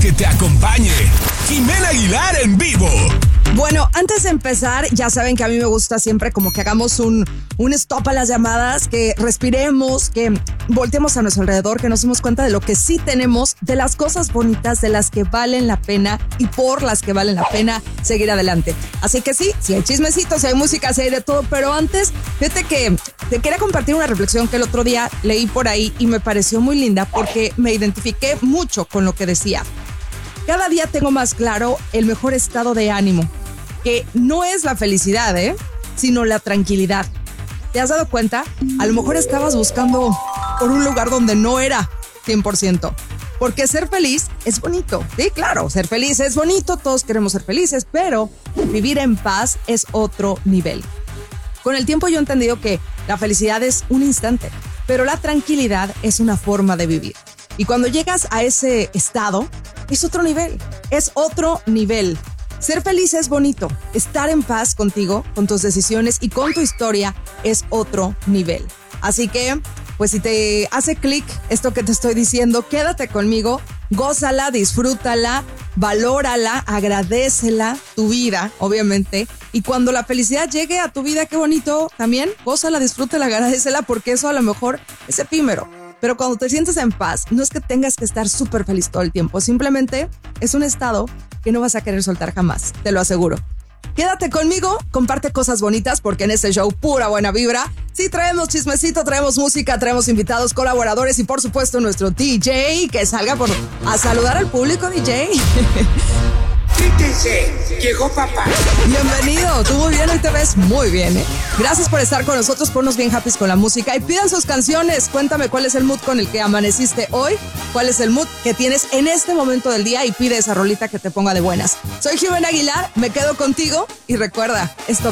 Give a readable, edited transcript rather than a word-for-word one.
que te acompañe. Jimena Aguilar en vivo. Bueno, antes de empezar, ya saben que a mí me gusta siempre como que hagamos un stop a las llamadas, que respiremos, que volteemos a nuestro alrededor, que nos demos cuenta de lo que sí tenemos, de las cosas bonitas, de las que valen la pena y por las que valen la pena seguir adelante. Así que sí hay chismecitos, sí hay música, sí hay de todo, pero antes, fíjate que te quería compartir una reflexión que el otro día leí por ahí y me pareció muy linda porque me identifiqué mucho con lo que decía. Cada día tengo más claro el mejor estado de ánimo, que no es la felicidad, sino la tranquilidad. ¿Te has dado cuenta? A lo mejor estabas buscando por un lugar donde no era 100%. Porque ser feliz es bonito. Sí, claro, ser feliz es bonito, todos queremos ser felices, pero vivir en paz es otro nivel. Con el tiempo yo he entendido que la felicidad es un instante, pero la tranquilidad es una forma de vivir. Y cuando llegas a ese estado, es otro nivel, es otro nivel. Ser feliz es bonito, estar en paz contigo, con tus decisiones y con tu historia es otro nivel. Así que, pues si te hace clic esto que te estoy diciendo, quédate conmigo, gózala, disfrútala, valórala, agradécela, tu vida, obviamente. Y cuando la felicidad llegue a tu vida, qué bonito, también gózala, disfrútala, agradécela, porque eso a lo mejor es efímero. Pero cuando te sientes en paz, no es que tengas que estar súper feliz todo el tiempo, simplemente es un estado que no vas a querer soltar jamás, te lo aseguro. Quédate conmigo, comparte cosas bonitas porque en este show pura buena vibra. Sí, traemos chismecito, traemos música, traemos invitados, colaboradores y por supuesto nuestro DJ que salga a saludar al público, DJ. Quítense, llegó papá. Bienvenido, tú muy bien, hoy te ves muy bien, Gracias por estar con nosotros, ponnos bien happy con la música y pidan sus canciones. Cuéntame cuál es el mood con el que amaneciste hoy, cuál es el mood que tienes en este momento del día y pide esa rolita que te ponga de buenas. Soy Jimena Aguilar, me quedo contigo y recuerda, esto